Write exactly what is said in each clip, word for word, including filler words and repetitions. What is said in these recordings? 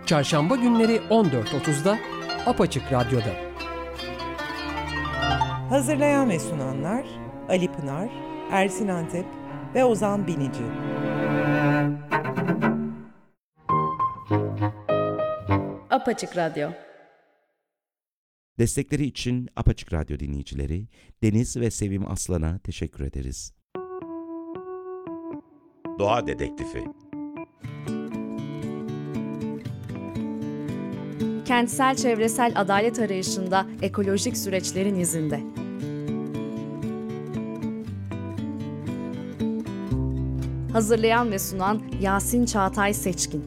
Çarşamba günleri on dört otuzda Apaçık Radyo'da. Hazırlayan ve sunanlar Ali Pınar, Ersin Antep ve Ozan Binici. Apaçık Radyo. Destekleri için Apaçık Radyo dinleyicileri Deniz ve Sevim Aslan'a teşekkür ederiz. Doğa Dedektifi. Kentsel çevresel adalet arayışında ekolojik süreçlerin izinde. Hazırlayan ve sunan Yasin Çağatay Seçkin.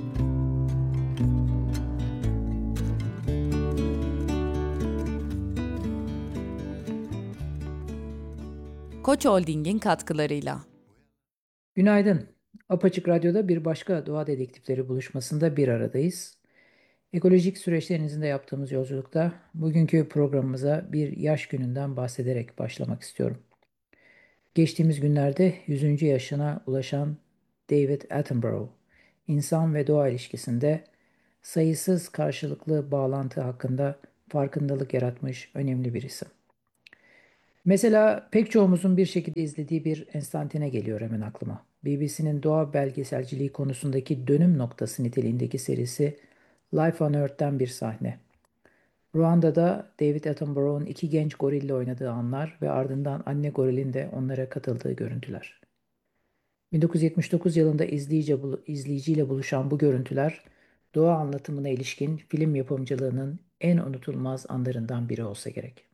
Koç Holding'in katkılarıyla. Günaydın. Apaçık Radyo'da bir başka doğa dedektifleri buluşmasında bir aradayız. Ekolojik süreçlerin de yaptığımız yolculukta bugünkü programımıza bir yaş gününden bahsederek başlamak istiyorum. Geçtiğimiz günlerde yüzüncü yaşına ulaşan David Attenborough, insan ve doğa ilişkisinde sayısız karşılıklı bağlantı hakkında farkındalık yaratmış önemli bir isim. Mesela pek çoğumuzun bir şekilde izlediği bir enstantane geliyor hemen aklıma. B B C'nin doğa belgeselciliği konusundaki dönüm noktası niteliğindeki serisi Life on Earth'ten bir sahne. Ruanda'da David Attenborough'un iki genç gorille oynadığı anlar ve ardından anne gorilin de onlara katıldığı görüntüler. bin dokuz yüz yetmiş dokuz yılında izleyici, izleyiciyle buluşan bu görüntüler, doğa anlatımına ilişkin film yapımcılığının en unutulmaz anlarından biri olsa gerek.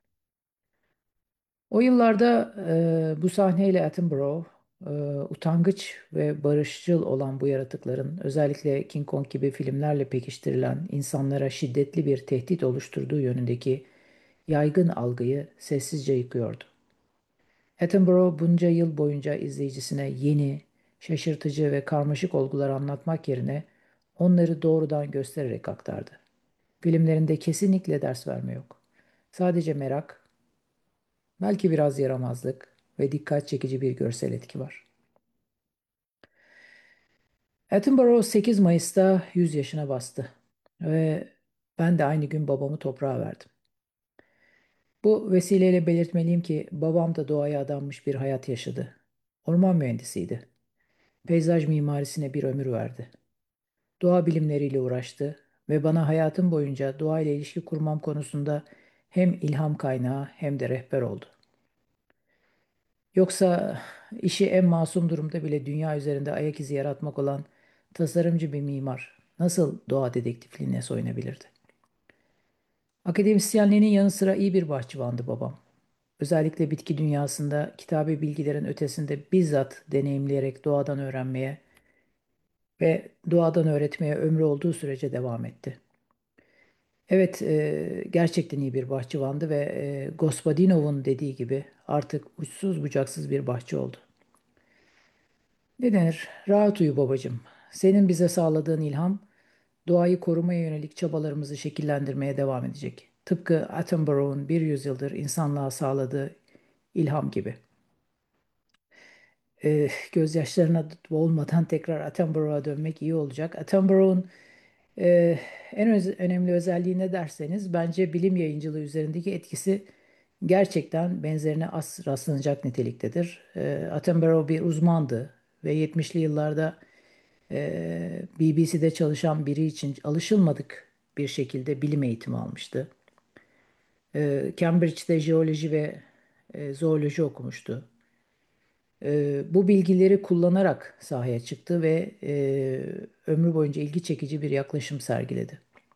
O yıllarda e, bu sahneyle Attenborough, e, utangaç ve barışçıl olan bu yaratıkların özellikle King Kong gibi filmlerle pekiştirilen insanlara şiddetli bir tehdit oluşturduğu yönündeki yaygın algıyı sessizce yıkıyordu. Attenborough bunca yıl boyunca izleyicisine yeni, şaşırtıcı ve karmaşık olgular anlatmak yerine onları doğrudan göstererek aktardı. Filmlerinde kesinlikle ders verme yok. Sadece merak, belki biraz yaramazlık ve dikkat çekici bir görsel etki var. Attenborough sekiz Mayıs'ta yüz yaşına bastı ve ben de aynı gün babamı toprağa verdim. Bu vesileyle belirtmeliyim ki babam da doğaya adanmış bir hayat yaşadı. Orman mühendisiydi. Peyzaj mimarisine bir ömür verdi. Doğa bilimleriyle uğraştı ve bana hayatım boyunca doğayla ilişki kurmam konusunda hem ilham kaynağı hem de rehber oldu. Yoksa işi en masum durumda bile dünya üzerinde ayak izi yaratmak olan tasarımcı bir mimar nasıl doğa dedektifliğine soyunabilirdi? Akademisyenliğinin yanı sıra iyi bir bahçıvandı babam. Özellikle bitki dünyasında kitabi bilgilerin ötesinde bizzat deneyimleyerek doğadan öğrenmeye ve doğadan öğretmeye ömrü olduğu sürece devam etti. Evet, e, gerçekten iyi bir bahçıvandı ve e, Gospodinov'un dediği gibi artık uçsuz bucaksız bir bahçe oldu. Ne denir? Rahat uyu babacığım. Senin bize sağladığın ilham doğayı korumaya yönelik çabalarımızı şekillendirmeye devam edecek. Tıpkı Attenborough'un bir yüzyıldır insanlığa sağladığı ilham gibi. Ee, gözyaşlarına boğulmadan tekrar Attenborough'a dönmek iyi olacak. Attenborough'un e, en öz- önemli özelliği ne derseniz bence bilim yayıncılığı üzerindeki etkisi gerçekten benzerine az rastlanacak niteliktedir. Ee, Attenborough bir uzmandı ve yetmişli yıllarda Ee, B B C'de çalışan biri için alışılmadık bir şekilde bilim eğitimi almıştı. Ee, Cambridge'de jeoloji ve e, zooloji okumuştu. Ee, bu bilgileri kullanarak sahaya çıktı ve e, ömrü boyunca ilgi çekici bir yaklaşım sergiledi.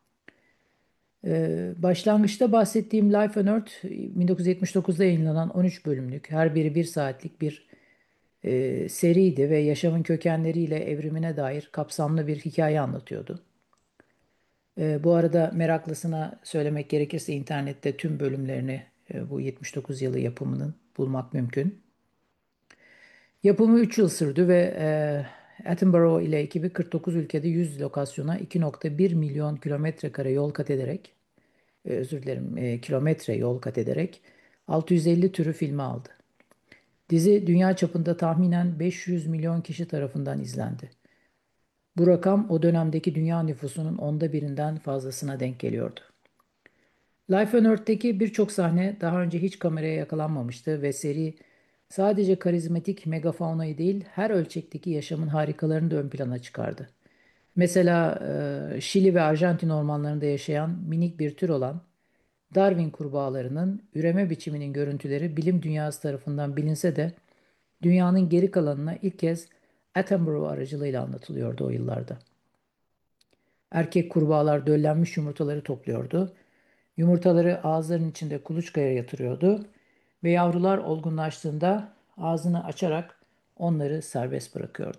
Ee, başlangıçta bahsettiğim Life on Earth bin dokuz yüz yetmiş dokuzda yayınlanan on üç bölümlük, her biri bir saatlik bir e, seriydi ve yaşamın kökenleriyle evrimine dair kapsamlı bir hikaye anlatıyordu. E, bu arada meraklısına söylemek gerekirse internette tüm bölümlerini e, bu yetmiş dokuz yılı yapımının bulmak mümkün. Yapımı üç yıl sürdü ve e, Attenborough ile ekibi kırk dokuz ülkede yüz lokasyona iki nokta bir milyon kilometre kare yol kat ederek, e, özür dilerim, e, kilometre yol kat ederek altı yüz elli türü filme aldı. Dizi dünya çapında tahminen beş yüz milyon kişi tarafından izlendi. Bu rakam o dönemdeki dünya nüfusunun onda birinden fazlasına denk geliyordu. Life on Earth'teki birçok sahne daha önce hiç kameraya yakalanmamıştı ve seri sadece karizmatik megafaunayı değil, her ölçekteki yaşamın harikalarını da ön plana çıkardı. Mesela e, Şili ve Arjantin ormanlarında yaşayan minik bir tür olan Darwin kurbağalarının üreme biçiminin görüntüleri bilim dünyası tarafından bilinse de dünyanın geri kalanına ilk kez Attenborough aracılığıyla anlatılıyordu o yıllarda. Erkek kurbağalar döllenmiş yumurtaları topluyordu. Yumurtaları ağızlarının içinde kuluçkaya yatırıyordu ve yavrular olgunlaştığında ağzını açarak onları serbest bırakıyordu.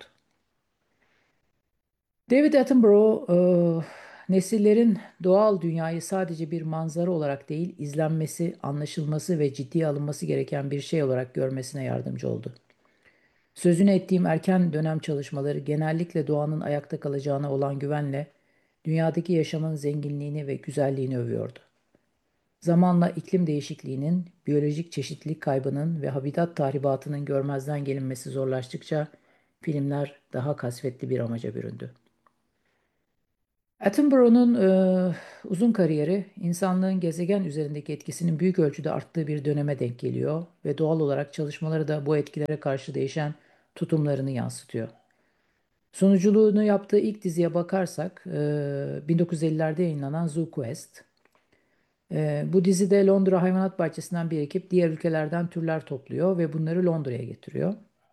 David Attenborough, e, nesillerin doğal dünyayı sadece bir manzara olarak değil, izlenmesi, anlaşılması ve ciddiye alınması gereken bir şey olarak görmesine yardımcı oldu. Sözünü ettiğim erken dönem çalışmaları genellikle doğanın ayakta kalacağına olan güvenle dünyadaki yaşamın zenginliğini ve güzelliğini övüyordu. Zamanla iklim değişikliğinin, biyolojik çeşitlilik kaybının ve habitat tahribatının görmezden gelinmesi zorlaştıkça filmler daha kasvetli bir amaca büründü. Attenborough'un e, uzun kariyeri insanlığın gezegen üzerindeki etkisinin büyük ölçüde arttığı bir döneme denk geliyor ve doğal olarak çalışmaları da bu etkilere karşı değişen tutumlarını yansıtıyor. Sunuculuğunu yaptığı ilk diziye bakarsak e, bin dokuz yüz ellilerde yayınlanan Zoo Quest. E, bu dizide Londra Hayvanat Bahçesi'nden bir ekip diğer ülkelerden türler topluyor ve bunları Londra'ya getiriyor.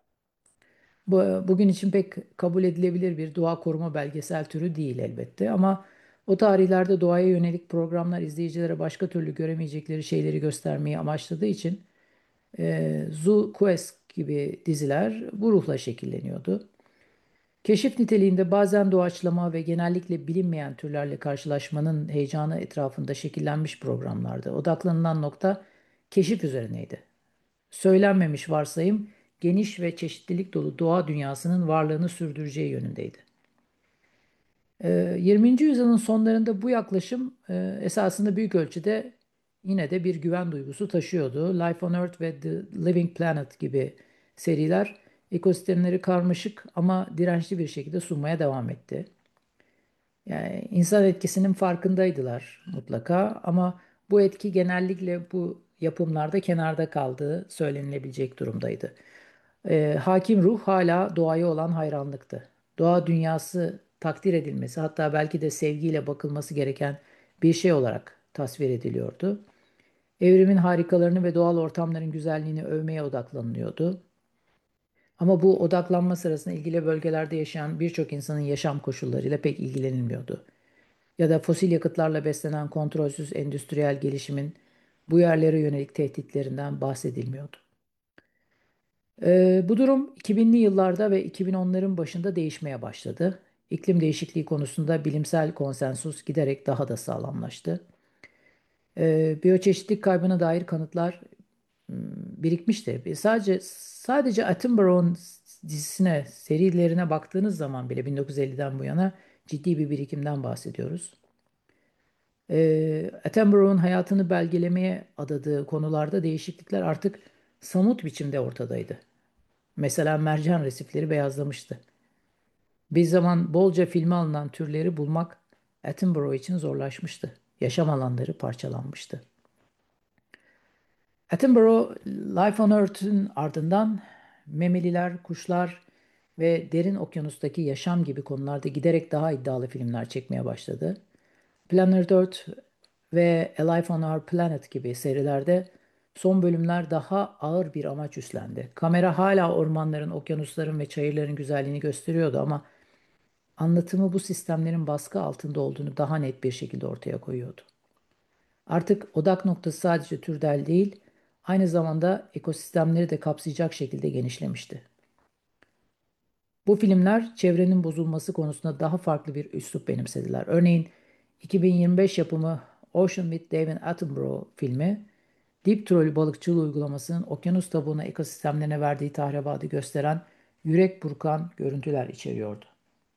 Bu, bugün için pek kabul edilebilir bir doğa koruma belgesel türü değil elbette ama o tarihlerde doğaya yönelik programlar izleyicilere başka türlü göremeyecekleri şeyleri göstermeyi amaçladığı için e, Zoo Quest gibi diziler bu ruhla şekilleniyordu. Keşif niteliğinde bazen doğaçlama ve genellikle bilinmeyen türlerle karşılaşmanın heyecanı etrafında şekillenmiş programlardı. Odaklanılan nokta keşif üzerineydi. Söylenmemiş varsayım, geniş ve çeşitlilik dolu doğa dünyasının varlığını sürdüreceği yönündeydi. Ee, yirminci yüzyılın sonlarında bu yaklaşım e, esasında büyük ölçüde yine de bir güven duygusu taşıyordu. Life on Earth ve The Living Planet gibi seriler ekosistemleri karmaşık ama dirençli bir şekilde sunmaya devam etti. Yani insan etkisinin farkındaydılar mutlaka ama bu etki genellikle bu yapımlarda kenarda kaldığı söylenilebilecek durumdaydı. Ee, hakim ruh hala doğaya olan hayranlıktı. Doğa dünyası takdir edilmesi, hatta belki de sevgiyle bakılması gereken bir şey olarak tasvir ediliyordu. Evrimin harikalarını ve doğal ortamların güzelliğini övmeye odaklanılıyordu. Ama bu odaklanma sırasında ilgili bölgelerde yaşayan birçok insanın yaşam koşullarıyla pek ilgilenilmiyordu. Ya da fosil yakıtlarla beslenen kontrolsüz endüstriyel gelişimin bu yerlere yönelik tehditlerinden bahsedilmiyordu. Ee, bu durum iki binli yıllarda ve iki bin onların başında değişmeye başladı. İklim değişikliği konusunda bilimsel konsensus giderek daha da sağlamlaştı. Ee, biyoçeşitlilik kaybına dair kanıtlar m, birikmişti. Sadece sadece Attenborough'un dizisine, serilerine baktığınız zaman bile bin dokuz yüz elliden bu yana ciddi bir birikimden bahsediyoruz. Ee, Attenborough'un hayatını belgelemeye adadığı konularda değişiklikler artık somut biçimde ortadaydı. Mesela mercan resifleri beyazlamıştı. Bir zaman bolca filme alınan türleri bulmak Attenborough için zorlaşmıştı. Yaşam alanları parçalanmıştı. Attenborough, Life on Earth'ün ardından memeliler, kuşlar ve derin okyanustaki yaşam gibi konularda giderek daha iddialı filmler çekmeye başladı. Planet Earth ve A Life on Our Planet gibi serilerde son bölümler daha ağır bir amaç üstlendi. Kamera hala ormanların, okyanusların ve çayırların güzelliğini gösteriyordu ama anlatımı bu sistemlerin baskı altında olduğunu daha net bir şekilde ortaya koyuyordu. Artık odak noktası sadece türden değil, aynı zamanda ekosistemleri de kapsayacak şekilde genişlemişti. Bu filmler çevrenin bozulması konusunda daha farklı bir üslup benimsediler. Örneğin iki bin yirmi beş yapımı Ocean with David Attenborough filmi, Deep Troll balıkçılığı uygulamasının okyanus tabuğuna ekosistemlerine verdiği tahribatı gösteren yürek burkan görüntüler içeriyordu.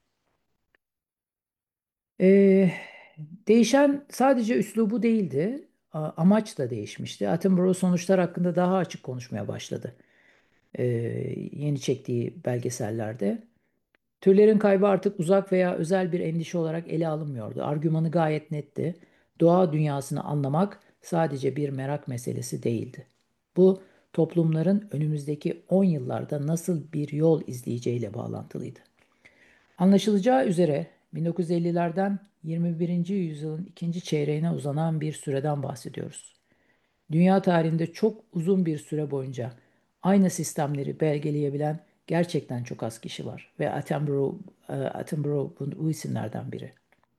Ee, Değişen sadece üslubu değildi, a- amaç da değişmişti. Attenborough sonuçlar hakkında daha açık konuşmaya başladı. Ee, Yeni çektiği belgesellerde. Türlerin kaybı artık uzak veya özel bir endişe olarak ele alınmıyordu. Argümanı gayet netti. Doğa dünyasını anlamak sadece bir merak meselesi değildi. Bu toplumların önümüzdeki on yıllarda nasıl bir yol izleyeceğiyle bağlantılıydı. Anlaşılacağı üzere bin dokuz yüz ellilerden yirmi birinci yüzyılın ikinci çeyreğine uzanan bir süreden bahsediyoruz. Dünya tarihinde çok uzun bir süre boyunca aynı sistemleri belgeleyebilen gerçekten çok az kişi var ve Attenborough, e, Attenborough bu, bu isimlerden biri.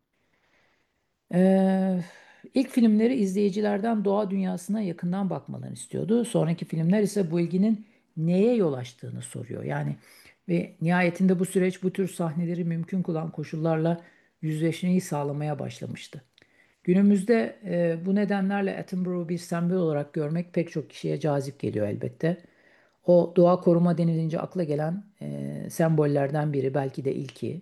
Ee, ilk filmleri izleyicilerden doğa dünyasına yakından bakmalarını istiyordu. Sonraki filmler ise bu ilginin neye yol açtığını soruyor. Yani ve nihayetinde bu süreç bu tür sahneleri mümkün kılan koşullarla yüzleşmeyi sağlamaya başlamıştı. Günümüzde e, bu nedenlerle Attenborough'u bir sembol olarak görmek pek çok kişiye cazip geliyor elbette. O doğa koruma denilince akla gelen e, sembollerden biri, belki de ilki.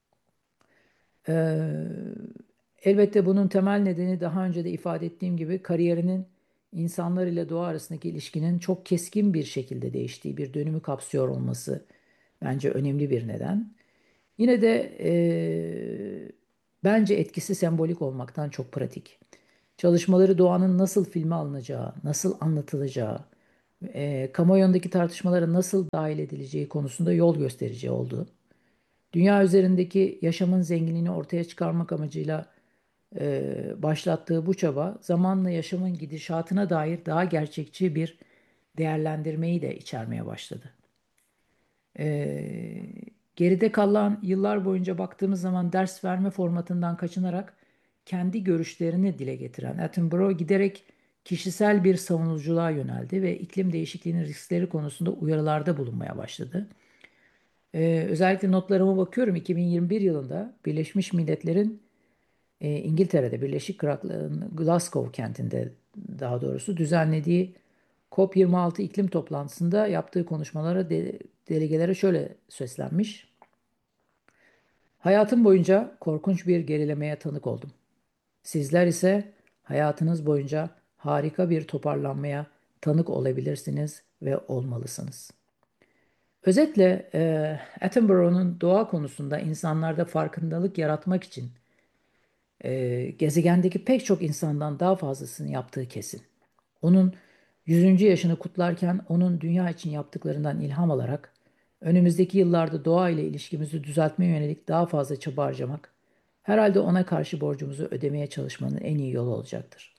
Ee, elbette bunun temel nedeni, daha önce de ifade ettiğim gibi, kariyerinin insanlar ile doğa arasındaki ilişkinin çok keskin bir şekilde değiştiği bir dönümü kapsıyor olması bence önemli bir neden. Yine de eee, bence etkisi sembolik olmaktan çok pratik. Çalışmaları doğanın nasıl filme alınacağı, nasıl anlatılacağı, eee kamuoyundaki tartışmalara nasıl dahil edileceği konusunda yol gösterici oldu. Dünya üzerindeki yaşamın zenginliğini ortaya çıkarmak amacıyla e, başlattığı bu çaba zamanla yaşamın gidişatına dair daha gerçekçi bir değerlendirmeyi de içermeye başladı. E, geride kalan yıllar boyunca baktığımız zaman ders verme formatından kaçınarak kendi görüşlerini dile getiren Attenborough giderek kişisel bir savunuculuğa yöneldi ve iklim değişikliğinin riskleri konusunda uyarılarda bulunmaya başladı. Ee, özellikle notlarıma bakıyorum, iki bin yirmi bir yılında Birleşmiş Milletler'in e, İngiltere'de Birleşik Krallığı'nın Glasgow kentinde daha doğrusu düzenlediği COP yirmi altı iklim toplantısında yaptığı konuşmalara de, delegelere şöyle seslenmiş. Hayatım boyunca korkunç bir gerilemeye tanık oldum. Sizler ise hayatınız boyunca harika bir toparlanmaya tanık olabilirsiniz ve olmalısınız. Özetle e, Attenborough'un doğa konusunda insanlarda farkındalık yaratmak için e, gezegendeki pek çok insandan daha fazlasını yaptığı kesin. Onun yüzüncü yaşını kutlarken onun dünya için yaptıklarından ilham alarak önümüzdeki yıllarda doğa ile ilişkimizi düzeltmeye yönelik daha fazla çaba harcamak herhalde ona karşı borcumuzu ödemeye çalışmanın en iyi yolu olacaktır.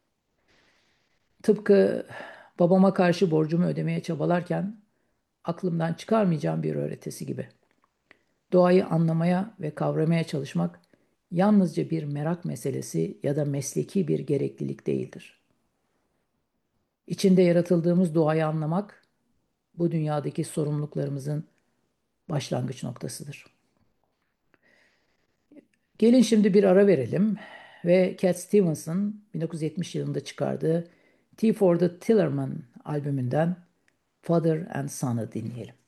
Tıpkı babama karşı borcumu ödemeye çabalarken aklımdan çıkarmayacağım bir öğretisi gibi. Doğayı anlamaya ve kavramaya çalışmak yalnızca bir merak meselesi ya da mesleki bir gereklilik değildir. İçinde yaratıldığımız doğayı anlamak bu dünyadaki sorumluluklarımızın başlangıç noktasıdır. Gelin şimdi bir ara verelim ve Cat Stevens'ın bin dokuz yüz yetmiş yılında çıkardığı Tea for the Tillerman albümünden Father and Son'ı dinleyelim.